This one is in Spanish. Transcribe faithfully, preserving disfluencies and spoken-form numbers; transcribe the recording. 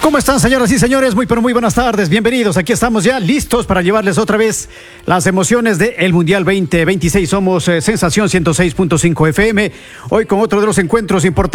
¿Cómo están, señoras y señores? Muy, pero muy buenas tardes. Bienvenidos. Aquí estamos ya listos para llevarles otra vez las emociones del Mundial veinte veintiséis. Somos eh, Sensación ciento seis punto cinco F M. Hoy con otro de los encuentros importantes.